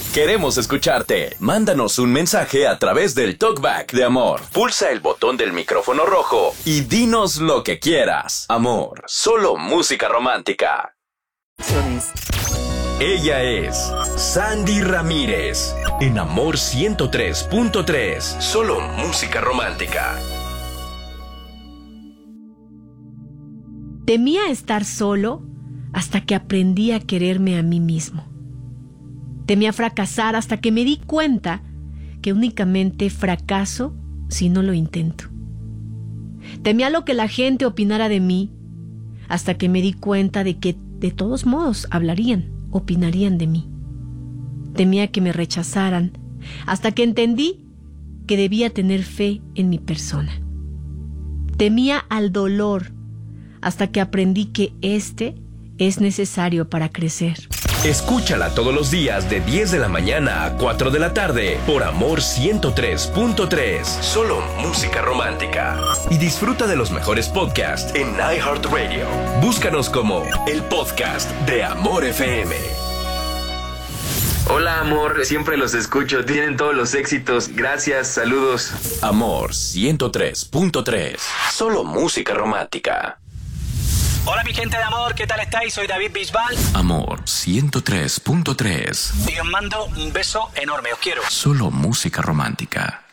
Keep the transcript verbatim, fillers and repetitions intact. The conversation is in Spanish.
Queremos escucharte. Mándanos un mensaje a través del Talkback de Amor. Pulsa el botón del micrófono rojo y dinos lo que quieras. Amor, solo música romántica. Ella es Sandy Ramírez. En Amor ciento tres punto tres. Solo música romántica. Temía estar solo hasta que aprendí a quererme a mí mismo. Temía fracasar hasta que me di cuenta que únicamente fracaso si no lo intento. Temía lo que la gente opinara de mí hasta que me di cuenta de que de todos modos hablarían, opinarían de mí. Temía que me rechazaran hasta que entendí que debía tener fe en mi persona. Temía al dolor hasta que aprendí que este es necesario para crecer. Escúchala todos los días de diez de la mañana a cuatro de la tarde por Amor ciento tres punto tres. Solo música romántica. Y disfruta de los mejores podcasts en iHeartRadio. Búscanos como el podcast de Amor F M. Hola, amor, siempre los escucho, tienen todos los éxitos. Gracias, saludos. Amor ciento tres punto tres. Solo música romántica. Hola mi gente de amor, ¿qué tal estáis? Soy David Bisbal. Amor ciento tres punto tres. Y os mando un beso enorme, os quiero. Solo música romántica.